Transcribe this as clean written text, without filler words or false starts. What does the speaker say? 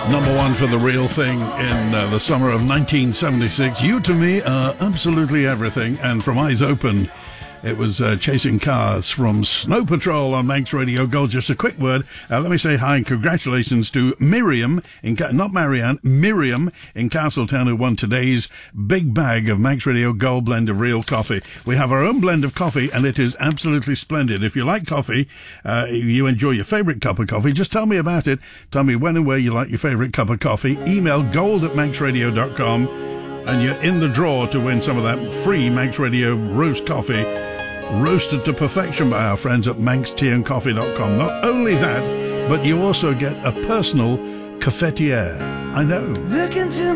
Number one for The Real Thing in the summer of 1976. You to me are absolutely everything. And from Eyes Open, it was Chasing Cars from Snow Patrol on Manx Radio Gold. Just a quick word. Let me say hi and congratulations to Miriam, not Marianne, Miriam in Castletown, who won today's big bag of Manx Radio Gold blend of real coffee. We have our own blend of coffee and it is absolutely splendid. If you like coffee, you enjoy your favourite cup of coffee, just tell me about it. Tell me when and where you like your favourite cup of coffee. Email gold@manxradio.com and you're in the draw to win some of that free Manx Radio roast coffee, roasted to perfection by our friends at manxteaandcoffee.com. Not only that, but you also get a personal cafetiere. I know. Look into